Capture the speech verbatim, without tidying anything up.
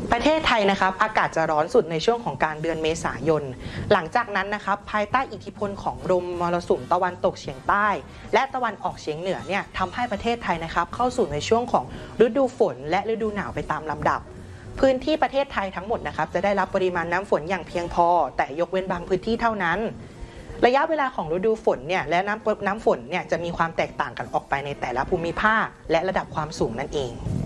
ประเทศไทยนะครับอากาศจะร้อนสุดในช่วงของกลางเดือนเมษายนหลังจากนั้นนะครับภายใต้อิทธิพลของลมมรสุมตะวันตกเฉียงใต้และตะวันออกเฉียงเหนือเนี่ยทำให้ประเทศไทยนะครับเข้าสู่ในช่วงของฤดูฝนและฤดูหนาวไปตามลำดับพื้นที่ประเทศไทยทั้งหมดนะครับจะได้รับปริมาณน้ำฝนอย่างเพียงพอแต่ยกเว้นบางพื้นที่เท่านั้นระยะเวลาของฤดูฝนเนี่ยและน้ำน้ำฝนเนี่ยจะมีความแตกต่างกันออกไปในแต่ละภูมิภาคและระดับความสูงนั่นเอง